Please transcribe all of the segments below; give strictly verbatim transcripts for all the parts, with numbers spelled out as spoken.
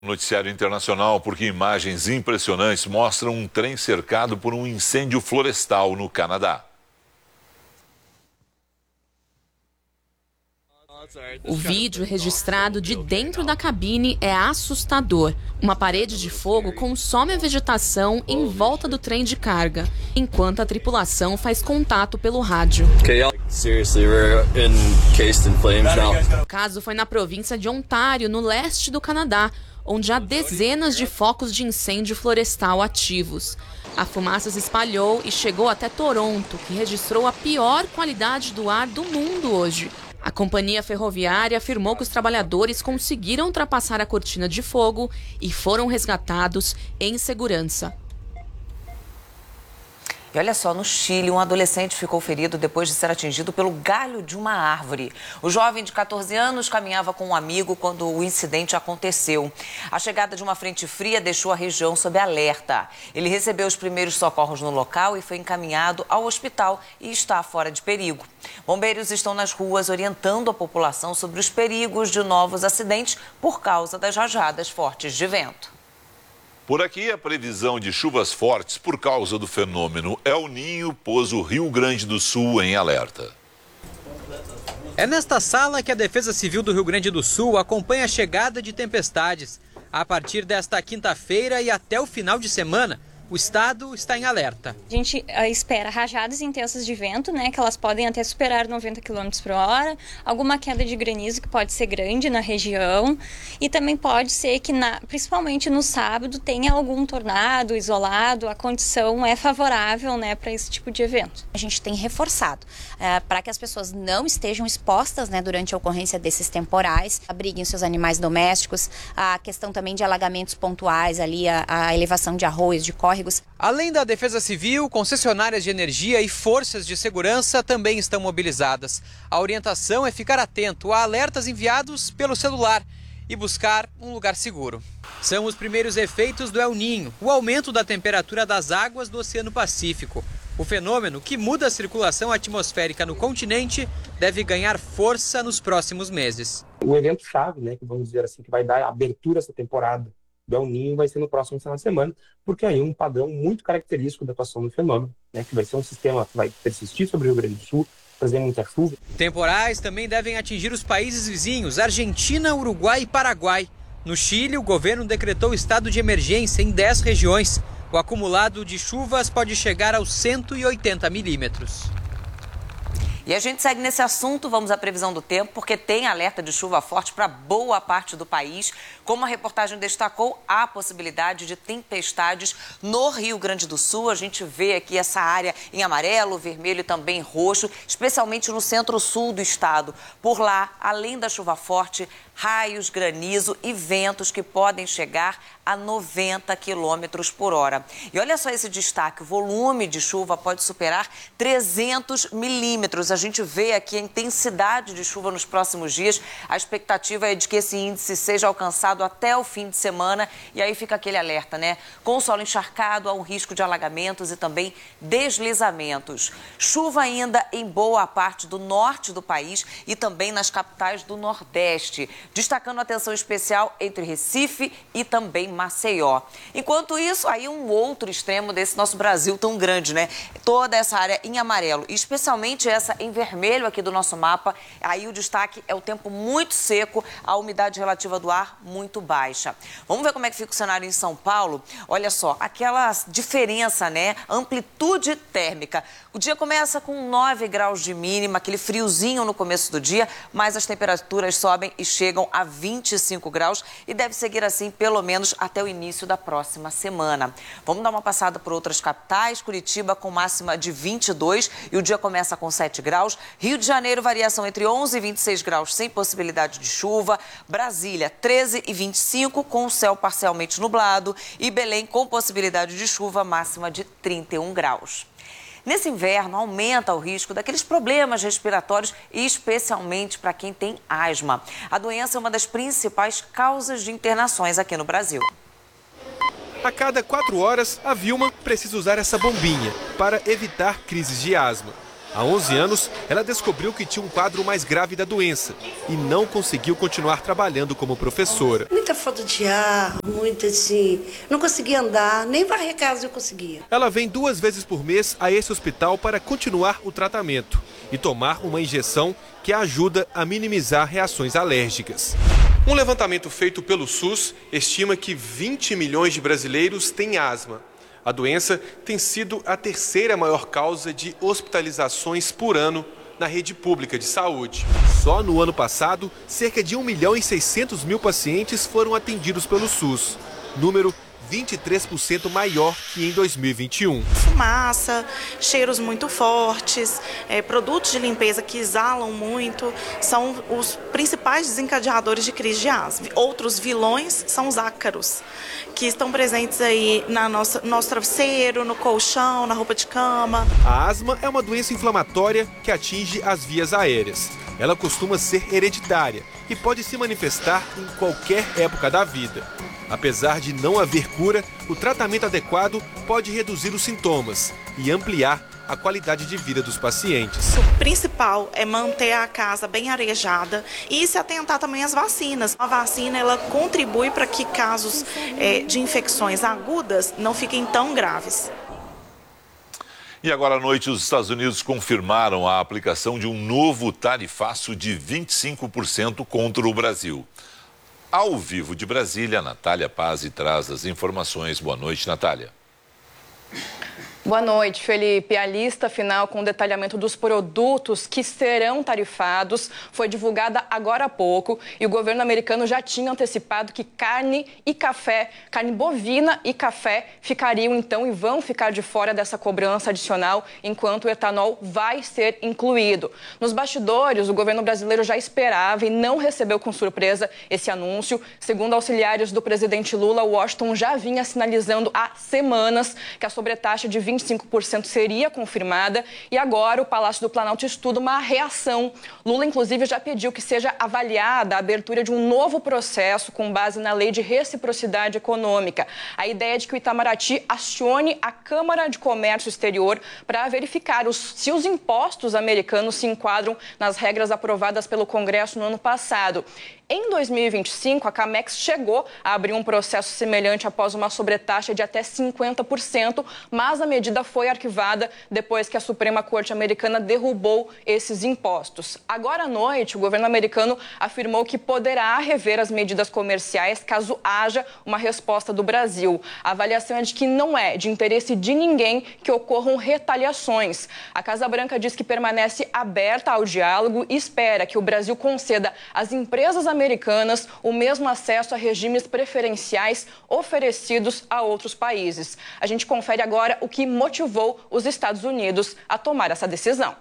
Noticiário internacional, porque imagens impressionantes mostram um trem cercado por um incêndio florestal no Canadá. O vídeo registrado de dentro da cabine é assustador. Uma parede de fogo consome a vegetação em volta do trem de carga, enquanto a tripulação faz contato pelo rádio. O caso foi na província de Ontário, no leste do Canadá, onde há dezenas de focos de incêndio florestal ativos. A fumaça se espalhou e chegou até Toronto, que registrou a pior qualidade do ar do mundo hoje. A companhia ferroviária afirmou que os trabalhadores conseguiram ultrapassar a cortina de fogo e foram resgatados em segurança. E olha só, no Chile, um adolescente ficou ferido depois de ser atingido pelo galho de uma árvore. O jovem de catorze anos caminhava com um amigo quando o incidente aconteceu. A chegada de uma frente fria deixou a região sob alerta. Ele recebeu os primeiros socorros no local e foi encaminhado ao hospital e está fora de perigo. Bombeiros estão nas ruas orientando a população sobre os perigos de novos acidentes por causa das rajadas fortes de vento. Por aqui, a previsão de chuvas fortes por causa do fenômeno El Niño pôs o Rio Grande do Sul em alerta. É nesta sala que a Defesa Civil do Rio Grande do Sul acompanha a chegada de tempestades. A partir desta quinta-feira e até o final de semana, o estado está em alerta. A gente uh, espera rajadas intensas de vento, né, que elas podem até superar noventa quilômetros por hora, alguma queda de granizo que pode ser grande na região e também pode ser que, na, principalmente no sábado, tenha algum tornado isolado, a condição é favorável, né, para esse tipo de evento. A gente tem reforçado uh, para que as pessoas não estejam expostas, né, durante a ocorrência desses temporais, abriguem seus animais domésticos, a questão também de alagamentos pontuais, ali a, a elevação de arroios, de córregos. Além da Defesa Civil, concessionárias de energia e forças de segurança também estão mobilizadas. A orientação é ficar atento a alertas enviados pelo celular e buscar um lugar seguro. São os primeiros efeitos do El Niño, o aumento da temperatura das águas do Oceano Pacífico. O fenômeno, que muda a circulação atmosférica no continente, deve ganhar força nos próximos meses. O evento-chave, né, que vamos dizer assim, que vai dar abertura a essa temporada do El Niño vai ser no próximo final de semana, porque aí um padrão muito característico da atuação do fenômeno, né, que vai ser um sistema que vai persistir sobre o Rio Grande do Sul, trazer muita chuva. Temporais também devem atingir os países vizinhos, Argentina, Uruguai e Paraguai. No Chile, o governo decretou estado de emergência em dez regiões. O acumulado de chuvas pode chegar aos cento e oitenta milímetros. E a gente segue nesse assunto, vamos à previsão do tempo, porque tem alerta de chuva forte para boa parte do país. Como a reportagem destacou, há possibilidade de tempestades no Rio Grande do Sul. A gente vê aqui essa área em amarelo, vermelho e também roxo, especialmente no centro-sul do estado. Por lá, além da chuva forte, raios, granizo e ventos que podem chegar a noventa quilômetros por hora. E olha só esse destaque, o volume de chuva pode superar trezentos milímetros. A gente vê aqui a intensidade de chuva nos próximos dias. A expectativa é de que esse índice seja alcançado até o fim de semana. E aí fica aquele alerta, né? Com o solo encharcado, há um risco de alagamentos e também deslizamentos. Chuva ainda em boa parte do norte do país e também nas capitais do Nordeste, destacando atenção especial entre Recife e também Maceió. Enquanto isso, aí um outro extremo desse nosso Brasil tão grande, né? Toda essa área em amarelo, especialmente essa em vermelho aqui do nosso mapa. Aí o destaque é o tempo muito seco, a umidade relativa do ar muito baixa. Vamos ver como é que fica o cenário em São Paulo? Olha só, aquela diferença, né? Amplitude térmica. O dia começa com nove graus de mínima, aquele friozinho no começo do dia, mas as temperaturas sobem e chegam a vinte e cinco graus e deve seguir assim pelo menos até o início da próxima semana. Vamos dar uma passada por outras capitais. Curitiba com máxima de vinte e dois e o dia começa com sete graus. Rio de Janeiro, variação entre onze e vinte e seis graus sem possibilidade de chuva. Brasília, treze e vinte e cinco com o céu parcialmente nublado. E Belém com possibilidade de chuva, máxima de trinta e um graus. Nesse inverno, aumenta o risco daqueles problemas respiratórios, especialmente para quem tem asma. A doença é uma das principais causas de internações aqui no Brasil. A cada quatro horas, a Vilma precisa usar essa bombinha para evitar crises de asma. Há onze anos, ela descobriu que tinha um quadro mais grave da doença e não conseguiu continuar trabalhando como professora. Muita falta de ar, muito assim, não conseguia andar, nem varrer casa eu conseguia. Ela vem duas vezes por mês a esse hospital para continuar o tratamento e tomar uma injeção que ajuda a minimizar reações alérgicas. Um levantamento feito pelo SUS estima que vinte milhões de brasileiros têm asma. A doença tem sido a terceira maior causa de hospitalizações por ano na rede pública de saúde. Só no ano passado, cerca de um milhão e seiscentos mil pacientes foram atendidos pelo SUS, número vinte e três por cento maior que em dois mil e vinte e um. Fumaça, cheiros muito fortes, é, produtos de limpeza que exalam muito, são os principais desencadeadores de crise de asma. Outros vilões são os ácaros, que estão presentes aí na nossa, no nosso travesseiro, no colchão, na roupa de cama. A asma é uma doença inflamatória que atinge as vias aéreas. Ela costuma ser hereditária e pode se manifestar em qualquer época da vida. Apesar de não haver cura, o tratamento adequado pode reduzir os sintomas e ampliar a qualidade de vida dos pacientes. O principal é manter a casa bem arejada e se atentar também às vacinas. A vacina ela contribui para que casos é, de infecções agudas não fiquem tão graves. E agora à noite, os Estados Unidos confirmaram a aplicação de um novo tarifaço de vinte e cinco por cento contra o Brasil. Ao vivo de Brasília, Natália Pazzi traz as informações. Boa noite, Natália. Boa noite, Felipe. A lista final com o detalhamento dos produtos que serão tarifados foi divulgada agora há pouco e o governo americano já tinha antecipado que carne e café, carne bovina e café ficariam então e vão ficar de fora dessa cobrança adicional enquanto o etanol vai ser incluído. Nos bastidores, o governo brasileiro já esperava e não recebeu com surpresa esse anúncio. Segundo auxiliares do presidente Lula, Washington já vinha sinalizando há semanas que a sobretaxa de vinte e cinco por cento seria confirmada e agora o Palácio do Planalto estuda uma reação. Lula, inclusive, já pediu que seja avaliada a abertura de um novo processo com base na lei de reciprocidade econômica. A ideia é de que o Itamaraty acione a Câmara de Comércio Exterior para verificar os, se os impostos americanos se enquadram nas regras aprovadas pelo Congresso no ano passado. Em dois mil e vinte e cinco, a Camex chegou a abrir um processo semelhante após uma sobretaxa de até cinquenta por cento, mas a medida foi arquivada depois que a Suprema Corte Americana derrubou esses impostos. Agora à noite, o governo americano afirmou que poderá rever as medidas comerciais caso haja uma resposta do Brasil. A avaliação é de que não é de interesse de ninguém que ocorram retaliações. A Casa Branca diz que permanece aberta ao diálogo e espera que o Brasil conceda às empresas americanas americanas o mesmo acesso a regimes preferenciais oferecidos a outros países. A gente confere agora o que motivou os Estados Unidos a tomar essa decisão.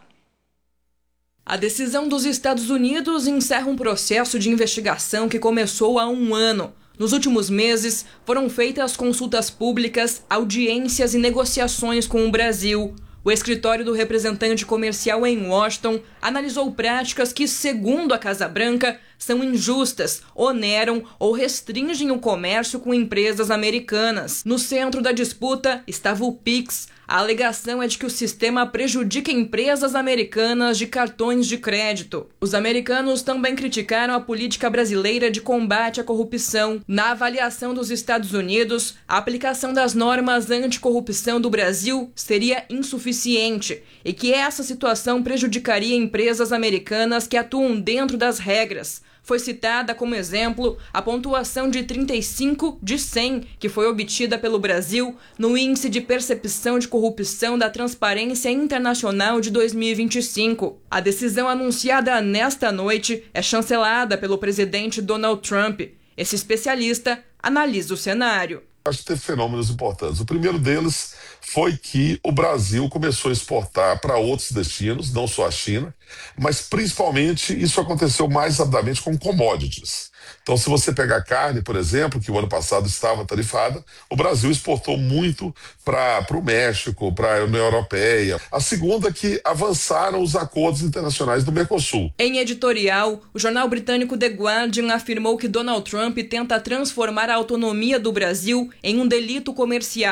A decisão dos Estados Unidos encerra um processo de investigação que começou há um ano. Nos últimos meses, foram feitas consultas públicas, audiências e negociações com o Brasil. O escritório do representante comercial em Washington analisou práticas que, segundo a Casa Branca, são injustas, oneram ou restringem o comércio com empresas americanas. No centro da disputa estava o Pix. A alegação é de que o sistema prejudica empresas americanas de cartões de crédito. Os americanos também criticaram a política brasileira de combate à corrupção. Na avaliação dos Estados Unidos, a aplicação das normas anticorrupção do Brasil seria insuficiente e que essa situação prejudicaria empresas americanas que atuam dentro das regras. Foi citada como exemplo a pontuação de trinta e cinco de cem que foi obtida pelo Brasil no Índice de Percepção de Corrupção da Transparência Internacional de dois mil e vinte e cinco. A decisão anunciada nesta noite é chancelada pelo presidente Donald Trump. Esse especialista analisa o cenário. Acho que teve fenômenos importantes. O primeiro deles foi que o Brasil começou a exportar para outros destinos, não só a China, mas principalmente isso aconteceu mais rapidamente com commodities. Então, se você pegar carne, por exemplo, que o ano passado estava tarifada, o Brasil exportou muito para o México, para a União Europeia. A segunda é que avançaram os acordos internacionais do Mercosul. Em editorial, o jornal britânico The Guardian afirmou que Donald Trump tenta transformar a autonomia do Brasil em um delito comercial.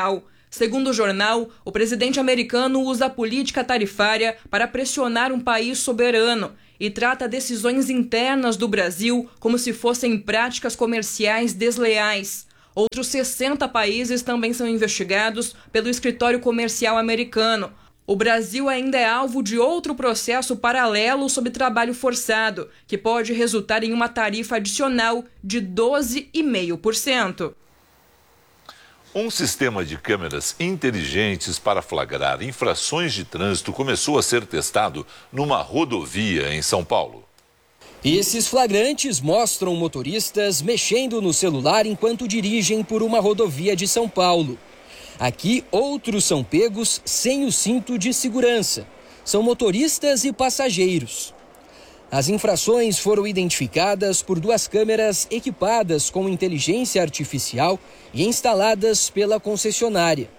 Segundo o jornal, o presidente americano usa a política tarifária para pressionar um país soberano e trata decisões internas do Brasil como se fossem práticas comerciais desleais. Outros sessenta países também são investigados pelo escritório comercial americano. O Brasil ainda é alvo de outro processo paralelo sobre trabalho forçado, que pode resultar em uma tarifa adicional de doze vírgula cinco por cento. Um sistema de câmeras inteligentes para flagrar infrações de trânsito começou a ser testado numa rodovia em São Paulo. Esses flagrantes mostram motoristas mexendo no celular enquanto dirigem por uma rodovia de São Paulo. Aqui, outros são pegos sem o cinto de segurança. São motoristas e passageiros. As infrações foram identificadas por duas câmeras equipadas com inteligência artificial e instaladas pela concessionária.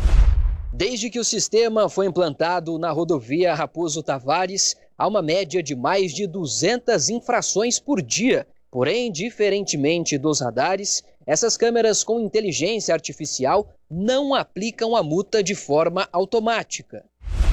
Desde que o sistema foi implantado na rodovia Raposo Tavares, há uma média de mais de duzentas infrações por dia. Porém, diferentemente dos radares, essas câmeras com inteligência artificial não aplicam a multa de forma automática.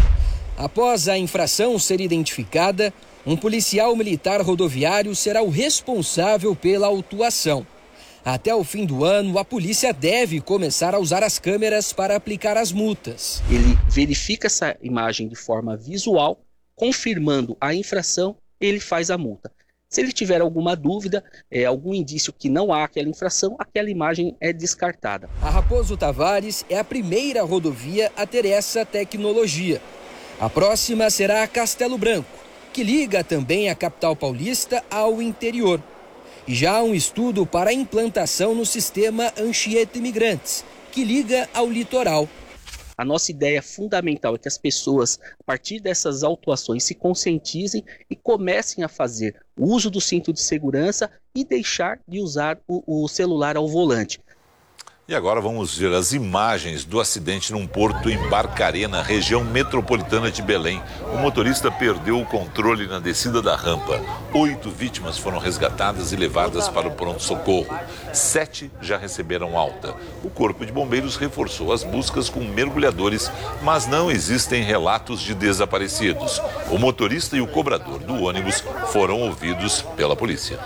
Após a infração ser identificada, um policial militar rodoviário será o responsável pela autuação. Até o fim do ano, a polícia deve começar a usar as câmeras para aplicar as multas. Ele verifica essa imagem de forma visual, confirmando a infração, ele faz a multa. Se ele tiver alguma dúvida, é, algum indício que não há aquela infração, aquela imagem é descartada. A Raposo Tavares é a primeira rodovia a ter essa tecnologia. A próxima será a Castelo Branco, que liga também a capital paulista ao interior. E já há um estudo para a implantação no sistema Anchieta Imigrantes, que liga ao litoral. A nossa ideia fundamental é que as pessoas, a partir dessas autuações, se conscientizem e comecem a fazer o uso do cinto de segurança e deixar de usar o, o celular ao volante. E agora vamos ver as imagens do acidente num porto em Barcarena, região metropolitana de Belém. O motorista perdeu o controle na descida da rampa. Oito vítimas foram resgatadas e levadas para o pronto-socorro. Sete já receberam alta. O Corpo de Bombeiros reforçou as buscas com mergulhadores, mas não existem relatos de desaparecidos. O motorista e o cobrador do ônibus foram ouvidos pela polícia.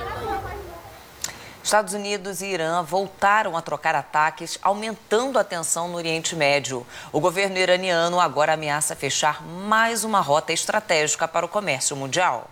Estados Unidos e Irã voltaram a trocar ataques, aumentando a tensão no Oriente Médio. O governo iraniano agora ameaça fechar mais uma rota estratégica para o comércio mundial.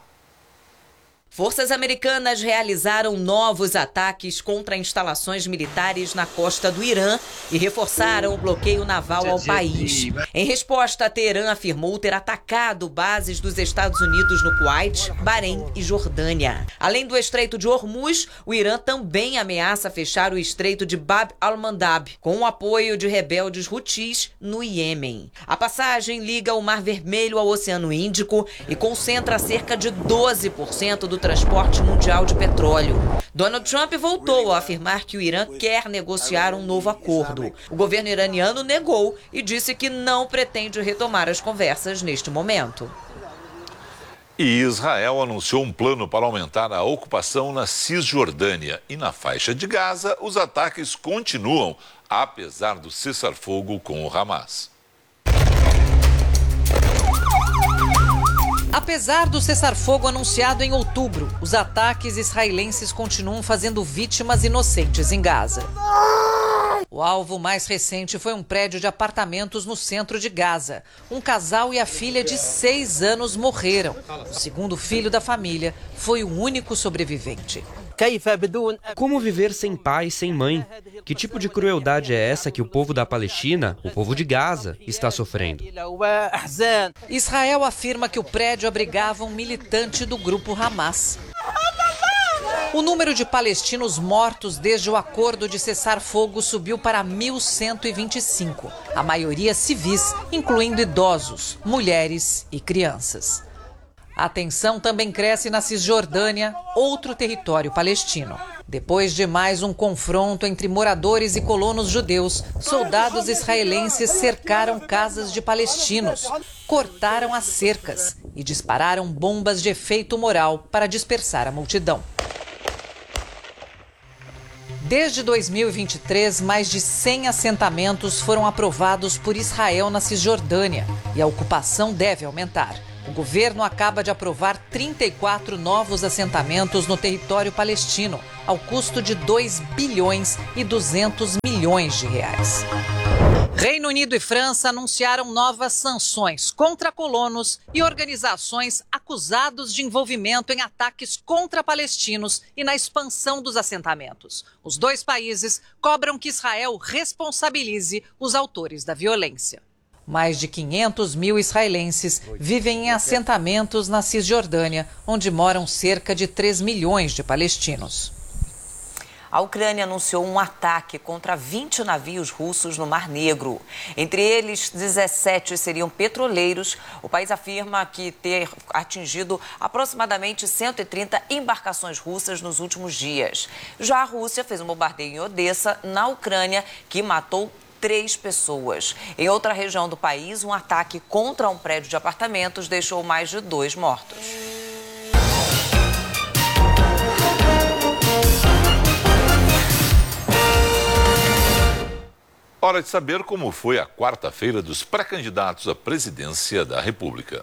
Forças americanas realizaram novos ataques contra instalações militares na costa do Irã e reforçaram o bloqueio naval ao país. Em resposta, Teherã afirmou ter atacado bases dos Estados Unidos no Kuwait, Bahrein e Jordânia. Além do Estreito de Hormuz, o Irã também ameaça fechar o Estreito de Bab al-Mandab, com o apoio de rebeldes Houthis no Iêmen. A passagem liga o Mar Vermelho ao Oceano Índico e concentra cerca de doze por cento do transporte mundial de petróleo. Donald Trump voltou a afirmar que o Irã quer negociar um novo acordo. O governo iraniano negou e disse que não pretende retomar as conversas neste momento. E Israel anunciou um plano para aumentar a ocupação na Cisjordânia. E na faixa de Gaza, os ataques continuam, apesar do cessar-fogo com o Hamas. Apesar do cessar-fogo anunciado em outubro, os ataques israelenses continuam fazendo vítimas inocentes em Gaza. O alvo mais recente foi um prédio de apartamentos no centro de Gaza. Um casal e a filha de seis anos morreram. O segundo filho da família foi o único sobrevivente. Como viver sem pai e sem mãe? Que tipo de crueldade é essa que o povo da Palestina, o povo de Gaza, está sofrendo? Israel afirma que o prédio abrigava um militante do grupo Hamas. O número de palestinos mortos desde o acordo de cessar-fogo subiu para mil cento e vinte e cinco, a maioria civis, incluindo idosos, mulheres e crianças. A tensão também cresce na Cisjordânia, outro território palestino. Depois de mais um confronto entre moradores e colonos judeus, soldados israelenses cercaram casas de palestinos, cortaram as cercas e dispararam bombas de efeito moral para dispersar a multidão. Desde dois mil e vinte e três, mais de cem assentamentos foram aprovados por Israel na Cisjordânia e a ocupação deve aumentar. O governo acaba de aprovar trinta e quatro novos assentamentos no território palestino, ao custo de dois bilhões e duzentos milhões de reais. Reino Unido e França anunciaram novas sanções contra colonos e organizações acusados de envolvimento em ataques contra palestinos e na expansão dos assentamentos. Os dois países cobram que Israel responsabilize os autores da violência. Mais de quinhentos mil israelenses vivem em assentamentos na Cisjordânia, onde moram cerca de três milhões de palestinos. A Ucrânia anunciou um ataque contra vinte navios russos no Mar Negro. Entre eles, dezessete seriam petroleiros. O país afirma que ter atingido aproximadamente cento e trinta embarcações russas nos últimos dias. Já a Rússia fez um bombardeio em Odessa, na Ucrânia, que matou três pessoas. Em outra região do país, um ataque contra um prédio de apartamentos deixou mais de dois mortos. Hora de saber como foi a quarta-feira dos pré-candidatos à presidência da República.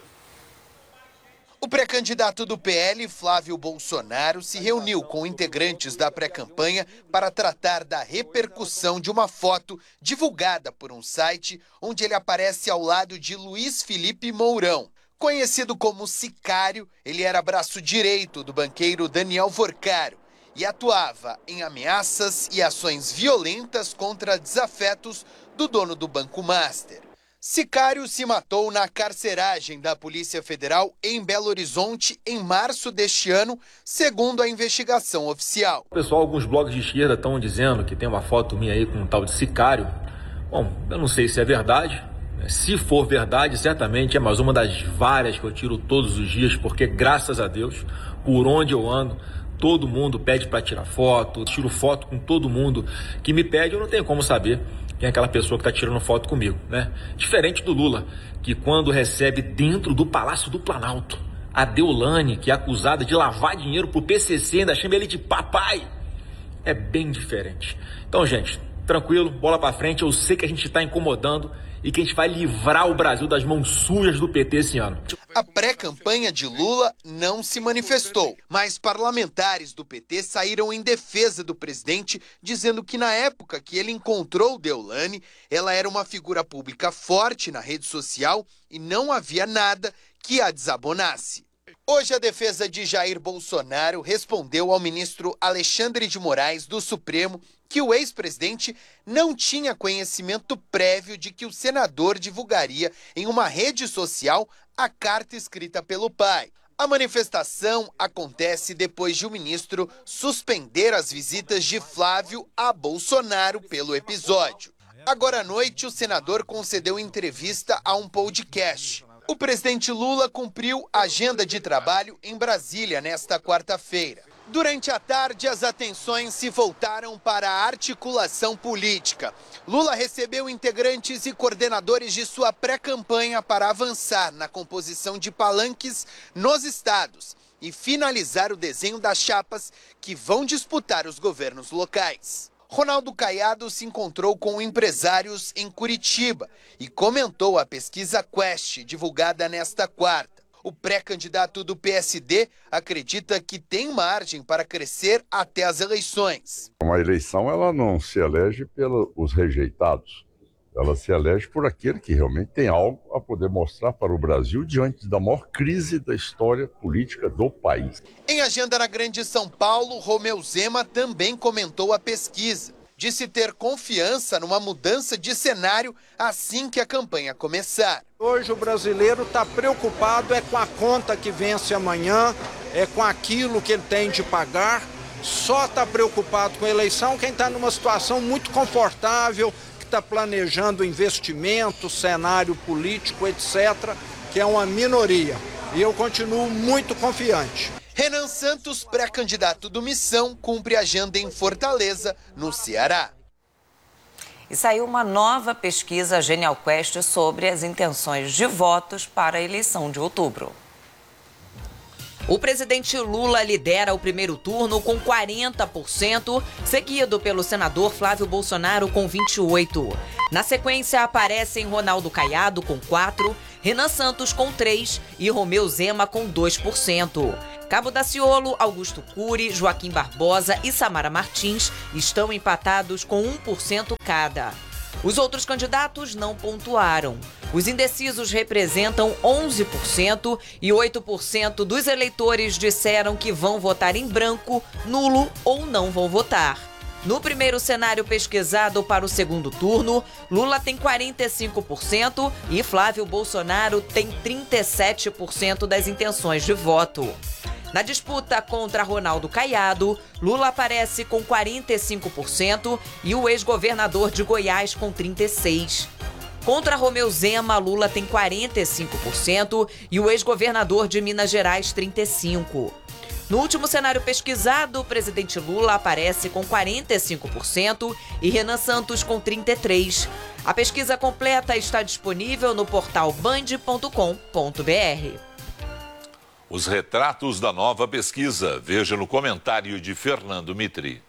O pré-candidato do P L, Flávio Bolsonaro, se reuniu com integrantes da pré-campanha para tratar da repercussão de uma foto divulgada por um site onde ele aparece ao lado de Luiz Felipe Mourão. Conhecido como Sicário, ele era braço direito do banqueiro Daniel Vorcaro e atuava em ameaças e ações violentas contra desafetos do dono do Banco Master. Sicário se matou na carceragem da Polícia Federal em Belo Horizonte em março deste ano, segundo a investigação oficial. Pessoal, alguns blogs de esquerda estão dizendo que tem uma foto minha aí com um tal de Sicário. Bom, eu não sei se é verdade. Se for verdade, certamente é mais uma das várias que eu tiro todos os dias, porque graças a Deus, por onde eu ando, todo mundo pede para tirar foto, tiro foto com todo mundo que me pede, eu não tenho como saber quem é aquela pessoa que está tirando foto comigo, né? Diferente do Lula, que quando recebe dentro do Palácio do Planalto a Deolane, que é acusada de lavar dinheiro pro P C C, ainda chama ele de papai, é bem diferente. Então, gente, tranquilo, bola para frente, eu sei que a gente está incomodando e que a gente vai livrar o Brasil das mãos sujas do P T esse ano. A pré-campanha de Lula não se manifestou, mas parlamentares do P T saíram em defesa do presidente, dizendo que na época que ele encontrou Deolane, ela era uma figura pública forte na rede social e não havia nada que a desabonasse. Hoje, a defesa de Jair Bolsonaro respondeu ao ministro Alexandre de Moraes, do Supremo, que o ex-presidente não tinha conhecimento prévio de que o senador divulgaria em uma rede social a carta escrita pelo pai. A manifestação acontece depois de o ministro suspender as visitas de Flávio a Bolsonaro pelo episódio. Agora à noite, o senador concedeu entrevista a um podcast. O presidente Lula cumpriu a agenda de trabalho em Brasília nesta quarta-feira. Durante a tarde, as atenções se voltaram para a articulação política. Lula recebeu integrantes e coordenadores de sua pré-campanha para avançar na composição de palanques nos estados e finalizar o desenho das chapas que vão disputar os governos locais. Ronaldo Caiado se encontrou com empresários em Curitiba e comentou a pesquisa Quest, divulgada nesta quarta. O pré-candidato do P S D acredita que tem margem para crescer até as eleições. Uma eleição ela não se elege pelos rejeitados, ela se elege por aquele que realmente tem algo a poder mostrar para o Brasil diante da maior crise da história política do país. Em agenda na Grande São Paulo, Romeu Zema também comentou a pesquisa. Disse ter confiança numa mudança de cenário assim que a campanha começar. Hoje o brasileiro está preocupado é com a conta que vence amanhã, é com aquilo que ele tem de pagar. Só está preocupado com a eleição quem está numa situação muito confortável, que está planejando investimento, cenário político, etcétera, que é uma minoria. E eu continuo muito confiante. Renan Santos, pré-candidato do Missão, cumpre agenda em Fortaleza, no Ceará. E saiu uma nova pesquisa Genial Quest sobre as intenções de votos para a eleição de outubro. O presidente Lula lidera o primeiro turno com quarenta por cento, seguido pelo senador Flávio Bolsonaro com vinte e oito por cento. Na sequência aparecem Ronaldo Caiado com quatro por cento, Renan Santos com três por cento e Romeu Zema com dois por cento. Cabo Daciolo, Augusto Cury, Joaquim Barbosa e Samara Martins estão empatados com um por cento cada. Os outros candidatos não pontuaram. Os indecisos representam onze por cento e oito por cento dos eleitores disseram que vão votar em branco, nulo ou não vão votar. No primeiro cenário pesquisado para o segundo turno, Lula tem quarenta e cinco por cento e Flávio Bolsonaro tem trinta e sete por cento das intenções de voto. Na disputa contra Ronaldo Caiado, Lula aparece com quarenta e cinco por cento e o ex-governador de Goiás com trinta e seis por cento. Contra Romeu Zema, Lula tem quarenta e cinco por cento e o ex-governador de Minas Gerais trinta e cinco por cento. No último cenário pesquisado, o presidente Lula aparece com quarenta e cinco por cento e Renan Santos com trinta e três por cento. A pesquisa completa está disponível no portal band ponto com ponto br. Os retratos da nova pesquisa. Veja no comentário de Fernando Mitri.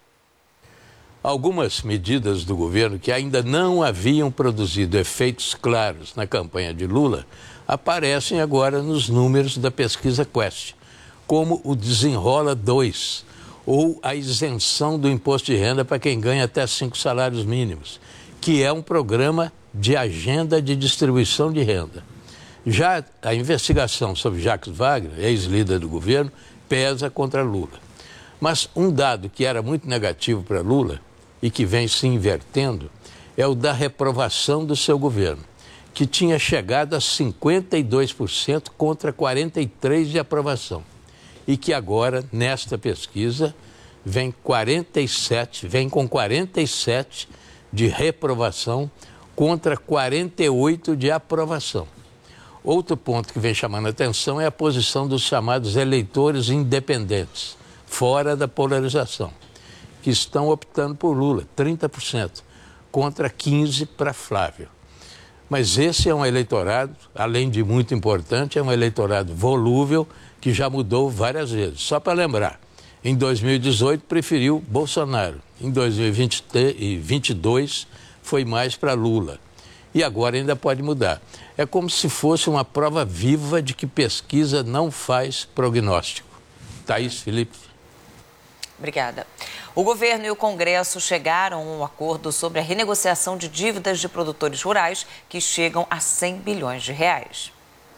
Algumas medidas do governo que ainda não haviam produzido efeitos claros na campanha de Lula aparecem agora nos números da pesquisa Quest, como o Desenrola dois, ou a isenção do imposto de renda para quem ganha até cinco salários mínimos, que é um programa de agenda de distribuição de renda. Já a investigação sobre Jacques Wagner, ex-líder do governo, pesa contra Lula. Mas um dado que era muito negativo para Lula e que vem se invertendo é o da reprovação do seu governo, que tinha chegado a cinquenta e dois por cento contra quarenta e três por cento de aprovação. E que agora, nesta pesquisa, vem, quarenta e sete, vem com quarenta e sete de reprovação contra quarenta e oito de aprovação. Outro ponto que vem chamando a atenção é a posição dos chamados eleitores independentes, fora da polarização, que estão optando por Lula, trinta por cento, contra quinze por cento para Flávio. Mas esse é um eleitorado, além de muito importante, é um eleitorado volúvel que já mudou várias vezes. Só para lembrar, em dois mil e dezoito preferiu Bolsonaro, em dois mil e vinte e dois foi mais para Lula. E agora ainda pode mudar. É como se fosse uma prova viva de que pesquisa não faz prognóstico. Thaís Felipe. Obrigada. O governo e o Congresso chegaram a um acordo sobre a renegociação de dívidas de produtores rurais que chegam a cem bilhões de reais.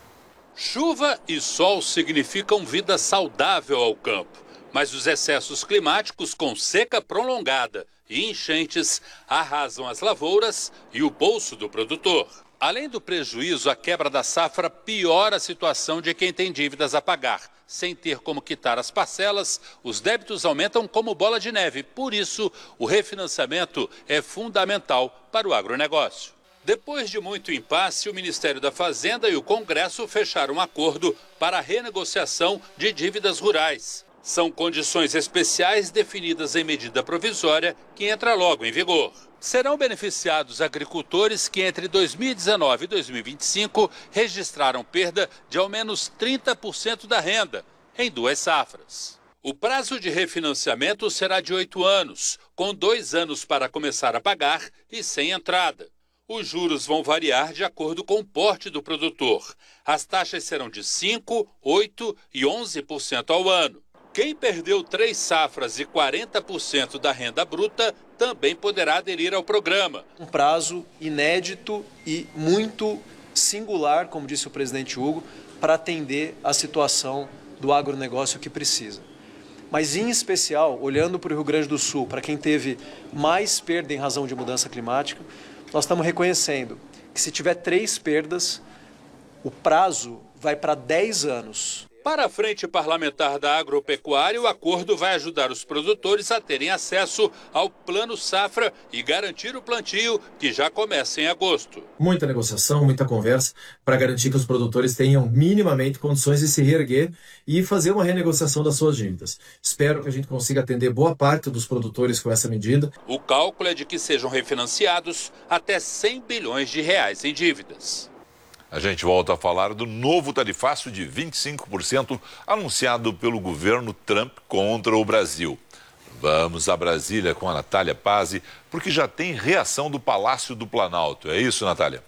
Chuva e sol significam vida saudável ao campo, mas os excessos climáticos com seca prolongada e enchentes arrasam as lavouras e o bolso do produtor. Além do prejuízo, a quebra da safra piora a situação de quem tem dívidas a pagar. Sem ter como quitar as parcelas, os débitos aumentam como bola de neve. Por isso, o refinanciamento é fundamental para o agronegócio. Depois de muito impasse, o Ministério da Fazenda e o Congresso fecharam um acordo para a renegociação de dívidas rurais. São condições especiais definidas em medida provisória que entra logo em vigor. Serão beneficiados agricultores que entre dois mil e dezenove e dois mil e vinte e cinco registraram perda de ao menos trinta por cento da renda em duas safras. O prazo de refinanciamento será de oito anos, com dois anos para começar a pagar e sem entrada. Os juros vão variar de acordo com o porte do produtor. As taxas serão de cinco por cento, oito por cento e onze por cento ao ano. Quem perdeu três safras e quarenta por cento da renda bruta também poderá aderir ao programa. Um prazo inédito e muito singular, como disse o presidente Hugo, para atender a situação do agronegócio que precisa. Mas, em especial, olhando para o Rio Grande do Sul, para quem teve mais perda em razão de mudança climática, nós estamos reconhecendo que se tiver três perdas, o prazo vai para dez anos. Para a Frente Parlamentar da Agropecuária, o acordo vai ajudar os produtores a terem acesso ao Plano Safra e garantir o plantio, que já começa em agosto. Muita negociação, muita conversa para garantir que os produtores tenham minimamente condições de se reerguer e fazer uma renegociação das suas dívidas. Espero que a gente consiga atender boa parte dos produtores com essa medida. O cálculo é de que sejam refinanciados até cem bilhões de reais em dívidas. A gente volta a falar do novo tarifaço de vinte e cinco por cento anunciado pelo governo Trump contra o Brasil. Vamos a Brasília com a Natália Pazzi, porque já tem reação do Palácio do Planalto. É isso, Natália?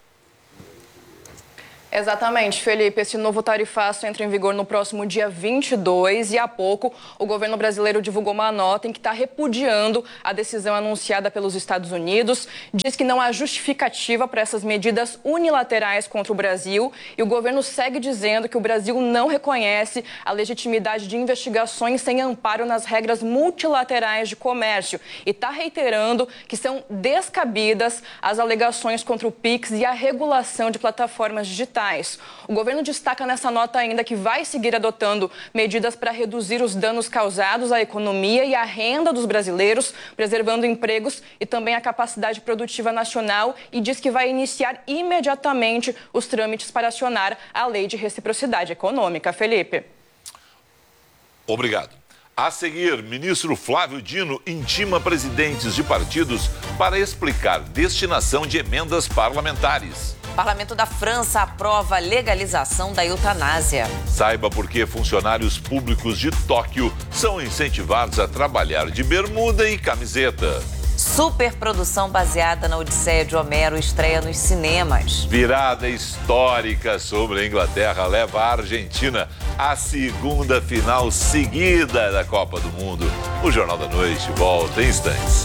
Exatamente, Felipe. Esse novo tarifaço entra em vigor no próximo dia vinte e dois e há pouco o governo brasileiro divulgou uma nota em que está repudiando a decisão anunciada pelos Estados Unidos. Diz que não há justificativa para essas medidas unilaterais contra o Brasil e o governo segue dizendo que o Brasil não reconhece a legitimidade de investigações sem amparo nas regras multilaterais de comércio e está reiterando que são descabidas as alegações contra o Pix e a regulação de plataformas digitais. O governo destaca nessa nota ainda que vai seguir adotando medidas para reduzir os danos causados à economia e à renda dos brasileiros, preservando empregos e também a capacidade produtiva nacional e diz que vai iniciar imediatamente os trâmites para acionar a lei de reciprocidade econômica. Felipe. Obrigado. A seguir, ministro Flávio Dino intima presidentes de partidos para explicar destinação de emendas parlamentares. O Parlamento da França aprova a legalização da eutanásia. Saiba por que funcionários públicos de Tóquio são incentivados a trabalhar de bermuda e camiseta. Superprodução baseada na Odisseia de Homero estreia nos cinemas. Virada histórica sobre a Inglaterra leva a Argentina à segunda final seguida da Copa do Mundo. O Jornal da Noite volta em instantes.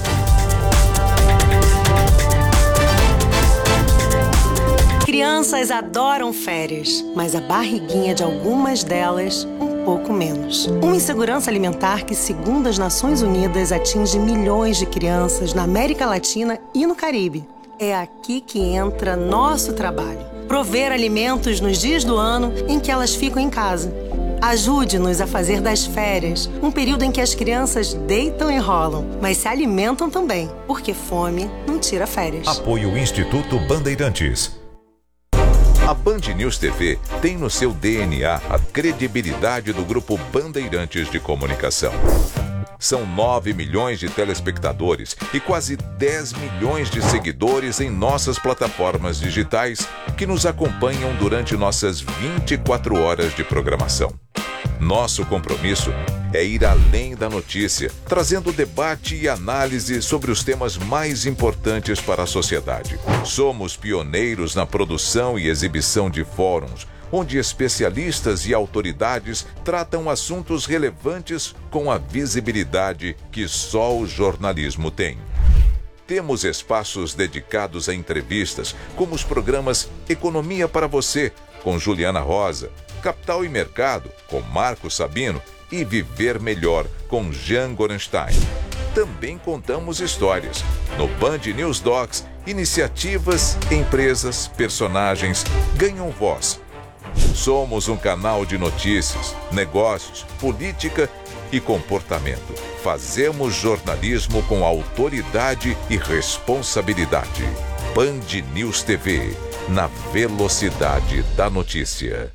Crianças adoram férias, mas a barriguinha de algumas delas, um pouco menos. Uma insegurança alimentar que, segundo as Nações Unidas, atinge milhões de crianças na América Latina e no Caribe. É aqui que entra nosso trabalho. Prover alimentos nos dias do ano em que elas ficam em casa. Ajude-nos a fazer das férias um período em que as crianças deitam e rolam, mas se alimentam também, porque fome não tira férias. Apoio Instituto Bandeirantes. A Band News T V tem no seu D N A a credibilidade do Grupo Bandeirantes de Comunicação. São nove milhões de telespectadores e quase dez milhões de seguidores em nossas plataformas digitais que nos acompanham durante nossas vinte e quatro horas de programação. Nosso compromisso é ir além da notícia, trazendo debate e análise sobre os temas mais importantes para a sociedade. Somos pioneiros na produção e exibição de fóruns, onde especialistas e autoridades tratam assuntos relevantes com a visibilidade que só o jornalismo tem. Temos espaços dedicados a entrevistas, como os programas Economia para Você, com Juliana Rosa, Capital e Mercado, com Marco Sabino, e Viver Melhor, com Jean Gorenstein. Também contamos histórias. No Band News Docs, iniciativas, empresas, personagens ganham voz. Somos um canal de notícias, negócios, política e comportamento. Fazemos jornalismo com autoridade e responsabilidade. Band News T V, na velocidade da notícia.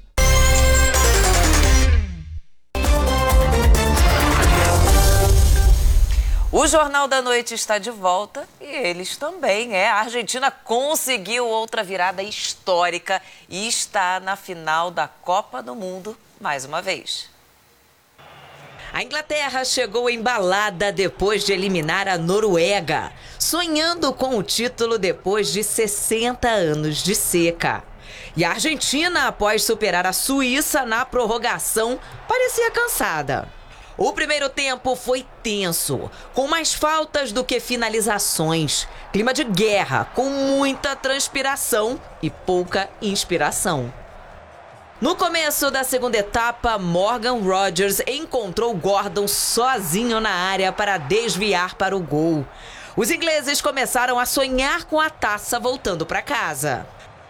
O Jornal da Noite está de volta e eles também. É, a Argentina conseguiu outra virada histórica e está na final da Copa do Mundo mais uma vez. A Inglaterra chegou embalada depois de eliminar a Noruega, sonhando com o título depois de sessenta anos de seca. E a Argentina, após superar a Suíça na prorrogação, parecia cansada. O primeiro tempo foi tenso, com mais faltas do que finalizações. Clima de guerra, com muita transpiração e pouca inspiração. No começo da segunda etapa, Morgan Rogers encontrou Gordon sozinho na área para desviar para o gol. Os ingleses começaram a sonhar com a taça voltando para casa.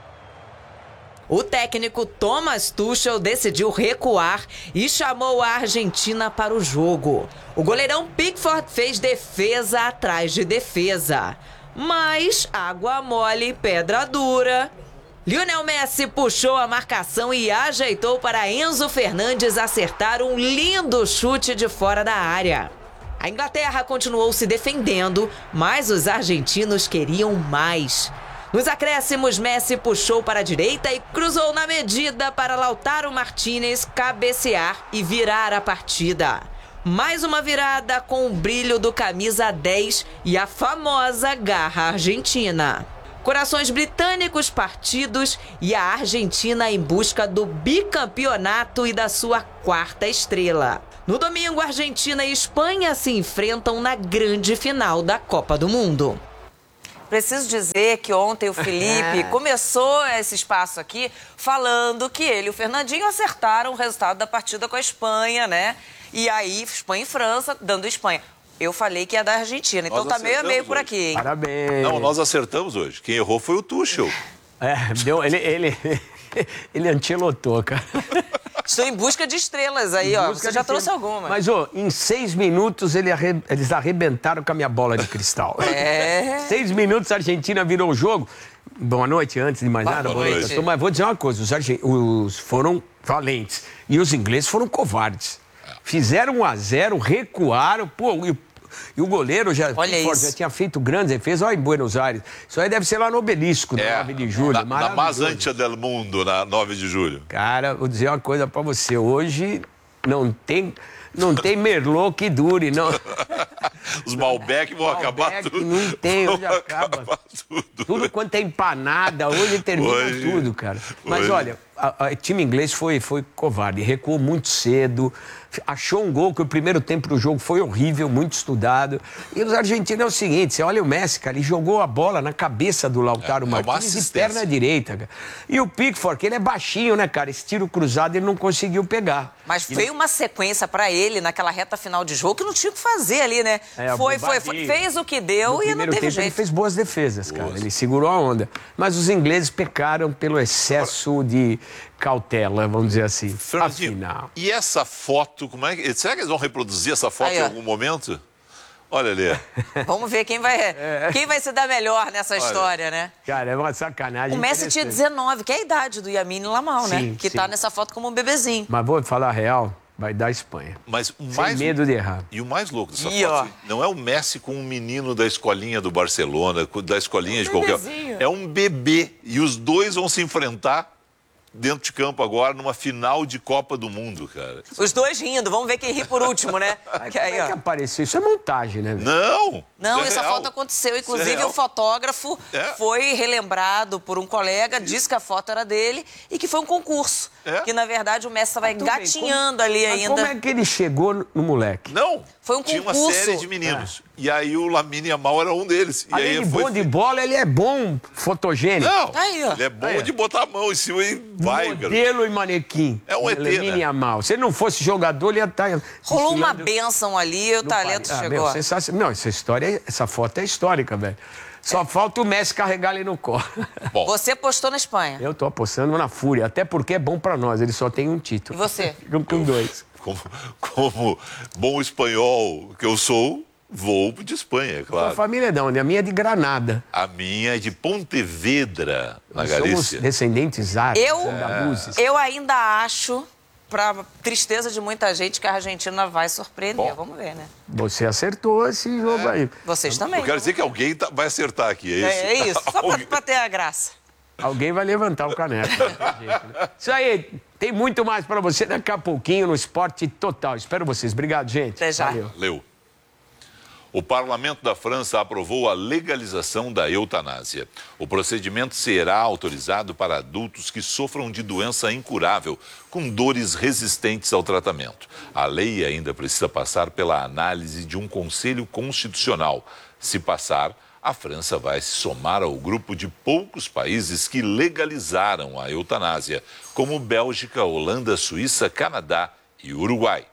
O técnico Thomas Tuchel decidiu recuar e chamou a Argentina para o jogo. O goleirão Pickford fez defesa atrás de defesa. Mas água mole, pedra dura. Lionel Messi puxou a marcação e ajeitou para Enzo Fernandes acertar um lindo chute de fora da área. A Inglaterra continuou se defendendo, mas os argentinos queriam mais. Nos acréscimos, Messi puxou para a direita e cruzou na medida para Lautaro Martínez cabecear e virar a partida. Mais uma virada com o brilho do camisa dez e a famosa garra argentina. Corações britânicos partidos e a Argentina em busca do bicampeonato e da sua quarta estrela. No domingo, Argentina e Espanha se enfrentam na grande final da Copa do Mundo. Preciso dizer que ontem o Felipe começou esse espaço aqui falando que ele e o Fernandinho acertaram o resultado da partida com a Espanha, né? E aí, Espanha e França, dando Espanha. Eu falei que ia dar Argentina, então Nós tá meio a meio por aqui, hein? Parabéns. Não, nós acertamos hoje. Quem errou foi o Tuchel. É, deu, ele, ele, ele antilotou, cara. Estou em busca de estrelas aí, ó. Você já trouxe alguma. Mas, ô, em seis minutos ele arre... eles arrebentaram com a minha bola de cristal. É. Seis minutos a Argentina virou o jogo. Boa noite, antes de mais nada. Boa noite. Mas vou dizer uma coisa, os, argent... os foram valentes e os ingleses foram covardes. Fizeram um a zero, recuaram, pô, e, e o goleiro já, já tinha feito grandes defesas, olha em Buenos Aires. Isso aí deve ser lá no Obelisco, na É, nove de julho. Na, na Masantia del Mundo, na nove de julho. Cara, vou dizer uma coisa pra você, hoje não tem, não tem Merlot que dure, não. Os Malbec vão Malbec acabar tudo. Não tem, hoje Vão acaba. acabar tudo. Tudo quanto é empanada, hoje termina Hoje- tudo, cara. Mas hoje- olha, o time inglês foi, foi covarde, recuou muito cedo, achou um gol que o primeiro tempo do jogo foi horrível, muito estudado. E os argentinos é o seguinte, você olha o Messi, cara, ele jogou a bola na cabeça do Lautaro É, é uma Martínez e assistência. perna direita, cara. E o Pickford, que ele é baixinho, né, cara, esse tiro cruzado ele não conseguiu pegar. Mas veio uma sequência pra ele naquela reta final de jogo que não tinha o que fazer ali, né? É, foi, foi, bobadinho. foi, fez o que deu No e não primeiro teve tempo jeito. ele fez boas defesas, cara. Ele segurou a onda. Mas os ingleses pecaram pelo excesso de cautela, vamos dizer assim. Fernandinho, Afinal. e essa foto, como é que... Será que eles vão reproduzir essa foto Aí, em ó. algum momento? Olha ali. Vamos ver quem vai, quem vai se dar melhor nessa Olha. história, né? Cara, é uma sacanagem. O Messi tinha interessante. dezenove, que é a idade do Yamine Lamal, né? Sim, Que sim. tá nessa foto como um bebezinho. Mas vou falar a real, vai dar Espanha. Mas o Sem mais... medo de errar. E o mais louco dessa Ih, foto, ó. não é o Messi com um menino da escolinha do Barcelona, da escolinha de qualquer... bebezinho. É um bebê. E os dois vão se enfrentar dentro de campo agora numa final de Copa do Mundo, cara. Os dois rindo, vamos ver quem ri por último, né? Que aí, Como é que ó. apareceu? Isso é montagem, né? velho? Não! Não, isso é essa real. foto aconteceu. Isso é Inclusive, real. o fotógrafo É. foi relembrado por um colega, disse que a foto era dele e que foi um concurso. É. Que, na verdade, o Messi estava Tudo bem, engatinhando como- ali Mas ainda. Como é que ele chegou no- no moleque? Não! Foi um Tinha uma concurso. série de meninos. E aí o Lamine Yamal era um deles. E Além aí de foi... bom de bola, ele é bom fotogênico. Não! Tá aí, ó. Ele é bom Aí, ó. de botar a mão em cima e vai, cara. Modelo e manequim. É um E T, Lamine né? Yamal. Se ele não fosse jogador, ele ia estar... Rolou uma desfilando bênção ali, o no talento Paris. Ah, chegou. meu, sensacional. Não, essa história, essa foto é histórica, velho. Só falta o Messi carregar ele no colo. Bom, Você postou na Espanha. Eu tô apostando na Fúria, até porque é bom pra nós, ele só tem um E título. você? Ficam com dois. como, como bom espanhol que eu sou, vou de Espanha, é Sua claro. família é de onde? A minha é de Granada. A minha é de Pontevedra, na Nós somos Galícia. descendentes árabes, Eu, andaluzes. eu ainda acho, pra tristeza de muita gente, que a Argentina vai surpreender. Bom. Vamos ver, né? Você acertou esse jogo aí. Vocês também. Eu quero dizer que alguém tá- vai acertar aqui, é isso? É, é isso, só pra, Alguém- pra ter a graça. Alguém vai levantar o caneco. Não tem jeito, né? Isso aí, tem muito mais pra você daqui a pouquinho no Esporte Total. Espero vocês. Obrigado, gente. Até já. Valeu. Leu. O parlamento da França aprovou a legalização da eutanásia. O procedimento será autorizado para adultos que sofram de doença incurável, com dores resistentes ao tratamento. A lei ainda precisa passar pela análise de um conselho constitucional. Se passar, a França vai se somar ao grupo de poucos países que legalizaram a eutanásia, como Bélgica, Holanda, Suíça, Canadá e Uruguai.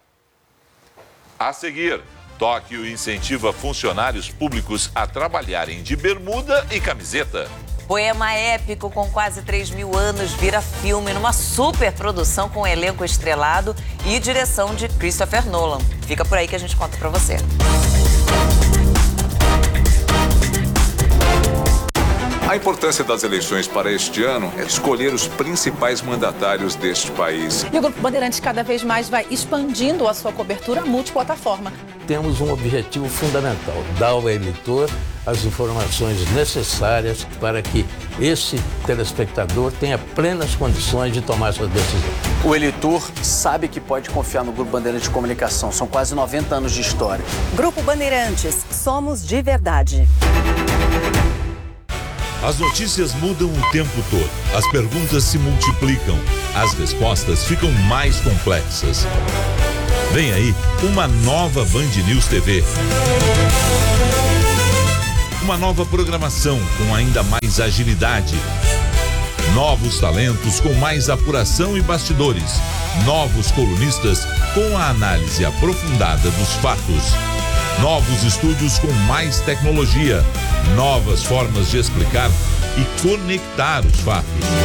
A seguir, Tóquio incentiva funcionários públicos a trabalharem de bermuda e camiseta. Poema épico com quase três mil anos vira filme numa super produção com elenco estrelado e direção de Christopher Nolan. Fica por aí que a gente conta pra você. A importância das eleições para este ano é escolher os principais mandatários deste país. E o Grupo Bandeirantes cada vez mais vai expandindo a sua cobertura multiplataforma. Temos um objetivo fundamental, dar ao eleitor as informações necessárias para que esse telespectador tenha plenas condições de tomar sua decisão. O eleitor sabe que pode confiar no Grupo Bandeirantes de Comunicação. São quase noventa anos de história. Grupo Bandeirantes, somos de verdade. As notícias mudam o tempo todo. As perguntas se multiplicam. As respostas ficam mais complexas. Vem aí uma nova Band News T V. Uma nova programação com ainda mais agilidade. Novos talentos com mais apuração e bastidores. Novos colunistas com a análise aprofundada dos fatos. Novos estúdios com mais tecnologia. Novas formas de explicar e conectar os fatos.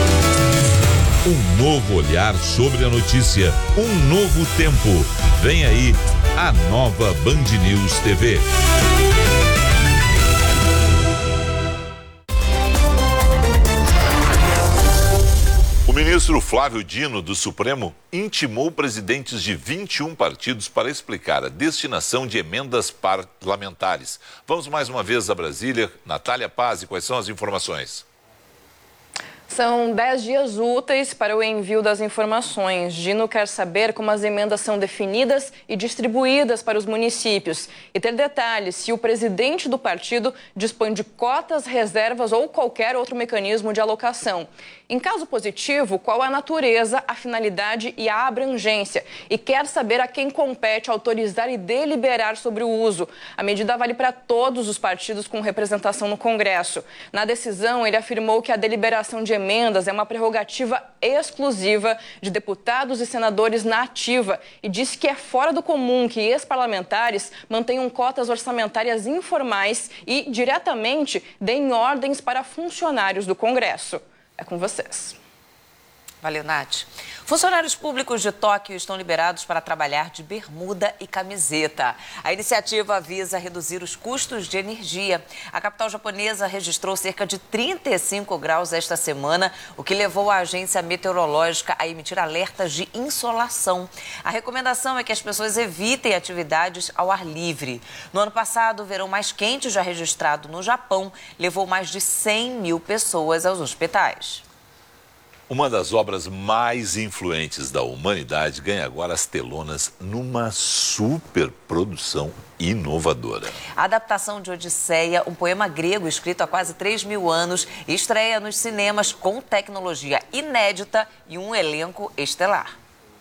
Um novo olhar sobre a notícia. Um novo tempo. Vem aí a nova Band News T V. O ministro Flávio Dino, do Supremo, intimou presidentes de vinte e um partidos para explicar a destinação de emendas parlamentares. Vamos mais uma vez a Brasília. Natália Paz, e quais são as informações? São dez dias úteis para o envio das informações. Dino quer saber como as emendas são definidas e distribuídas para os municípios. E ter detalhes se o presidente do partido dispõe de cotas, reservas ou qualquer outro mecanismo de alocação. Em caso positivo, qual a natureza, a finalidade e a abrangência. E quer saber a quem compete autorizar e deliberar sobre o uso. A medida vale para todos os partidos com representação no Congresso. Na decisão, ele afirmou que a deliberação de emendas é uma prerrogativa exclusiva de deputados e senadores na ativa e disse que é fora do comum que ex-parlamentares mantenham cotas orçamentárias informais e, diretamente, deem ordens para funcionários do Congresso. É com vocês. Valeu, Nath. Funcionários públicos de Tóquio estão liberados para trabalhar de bermuda e camiseta. A iniciativa visa reduzir os custos de energia. A capital japonesa registrou cerca de trinta e cinco graus esta semana, o que levou a agência meteorológica a emitir alertas de insolação. A recomendação é que as pessoas evitem atividades ao ar livre. No ano passado, o verão mais quente já registrado no Japão levou mais de cem mil pessoas aos hospitais. Uma das obras mais influentes da humanidade ganha agora as telonas numa superprodução inovadora. A adaptação de Odisseia, um poema grego escrito há quase três mil anos, estreia nos cinemas com tecnologia inédita e um elenco estelar.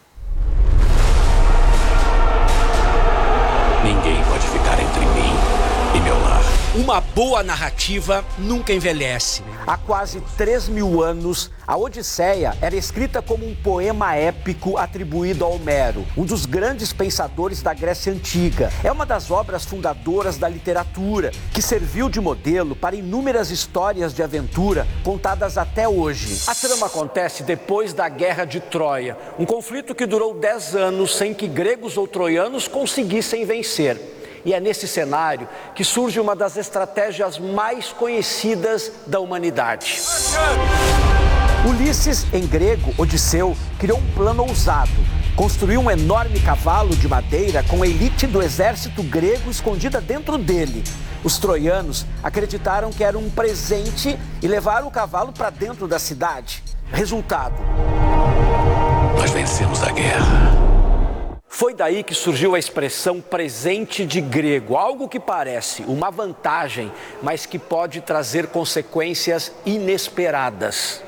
Ninguém pode ficar entre mim e meu lar. Uma boa narrativa nunca envelhece. Há quase três mil anos, a Odisseia era escrita como um poema épico atribuído a Homero, um dos grandes pensadores da Grécia Antiga. É uma das obras fundadoras da literatura, que serviu de modelo para inúmeras histórias de aventura contadas até hoje. A trama acontece depois da Guerra de Troia, um conflito que durou dez anos sem que gregos ou troianos conseguissem vencer. E é nesse cenário que surge uma das estratégias mais conhecidas da humanidade. Ulisses, em grego, Odisseu, criou um plano ousado. Construiu um enorme cavalo de madeira com a elite do exército grego escondida dentro dele. Os troianos acreditaram que era um presente e levaram o cavalo para dentro da cidade. Resultado: nós vencemos a guerra. Foi daí que surgiu a expressão presente de grego, algo que parece uma vantagem, mas que pode trazer consequências inesperadas.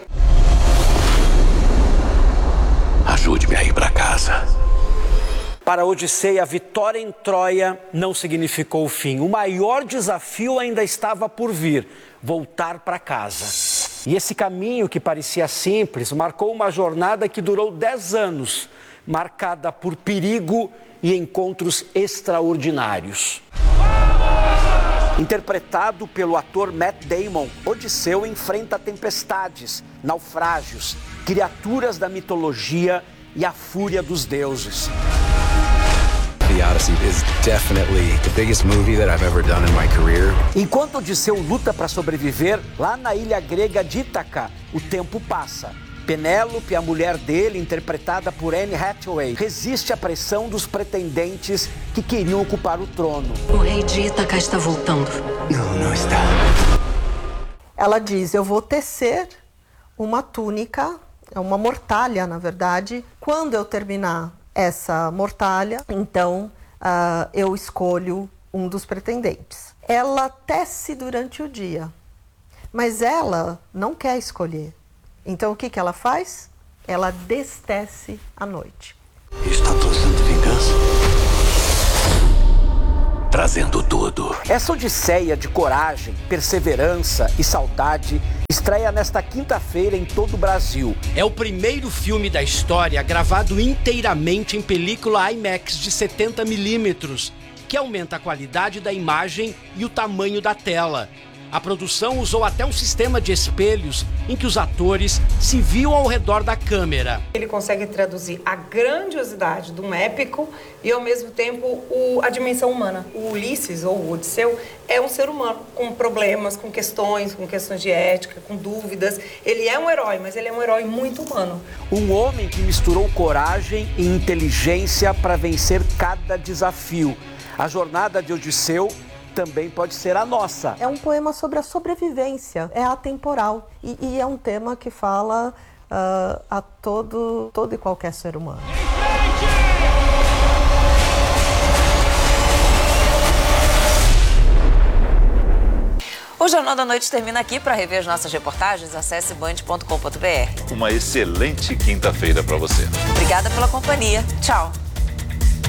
Ajude-me a ir para casa. Para Odisseia, a vitória em Troia não significou o fim. O maior desafio ainda estava por vir, voltar para casa. E esse caminho que parecia simples marcou uma jornada que durou dez anos, marcada por perigo e encontros extraordinários. Interpretado pelo ator Matt Damon, Odisseu enfrenta tempestades, naufrágios, criaturas da mitologia e a fúria dos deuses. The Odyssey is definitely the biggest movie that I've ever done in my career. Enquanto Odisseu luta para sobreviver, lá na ilha grega de Ítaca, o tempo passa. Penélope, a mulher dele, interpretada por Anne Hathaway, resiste à pressão dos pretendentes que queriam ocupar o trono. O rei de Ítaca está voltando. Não, não está. Ela diz, eu vou tecer uma túnica, uma mortalha, na verdade. Quando eu terminar essa mortalha, então uh, eu escolho um dos pretendentes. Ela tece durante o dia, mas ela não quer escolher. Então, o que, que ela faz? Ela destece à noite. Está trazendo vingança? Trazendo tudo. Essa odisseia de coragem, perseverança e saudade estreia nesta quinta-feira em todo o Brasil. É o primeiro filme da história gravado inteiramente em película IMAX de setenta milímetros, que aumenta a qualidade da imagem e o tamanho da tela. A produção usou até um sistema de espelhos em que os atores se viam ao redor da câmera. Ele consegue traduzir a grandiosidade de um épico e, ao mesmo tempo, o, a dimensão humana. O Ulisses, ou o Odisseu, é um ser humano com problemas, com questões, com questões de ética, com dúvidas. Ele é um herói, mas ele é um herói muito humano. Um homem que misturou coragem e inteligência para vencer cada desafio. A jornada de Odisseu também pode ser a nossa. É um poema sobre a sobrevivência, é atemporal e, e é um tema que fala uh, a todo, todo e qualquer ser humano. O Jornal da Noite termina aqui. Para rever as nossas reportagens, acesse band ponto com ponto br. Uma excelente quinta-feira para você. Obrigada pela companhia. Tchau.